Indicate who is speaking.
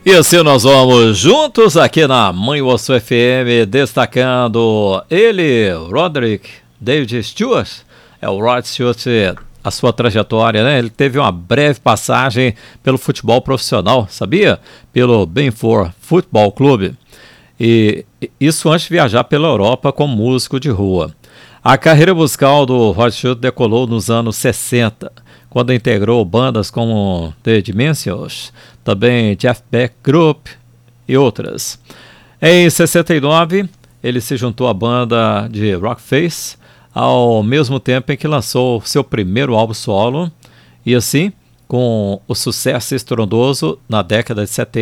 Speaker 1: E assim nós vamos juntos aqui na Mãe Osso FM, destacando ele, Roderick David Stewart. É o Rod Stewart, a sua trajetória, né? Ele teve uma breve passagem pelo futebol profissional, sabia? Pelo Benford Football Club. E isso antes de viajar pela Europa como músico de rua. A carreira musical do Rod Stewart decolou nos anos 60, quando integrou bandas como The Dimensions, também Jeff Beck Group e outras. Em 69, ele se juntou à banda de Rockface, ao mesmo tempo em que lançou seu primeiro álbum solo, e assim, com o sucesso estrondoso na década de 70,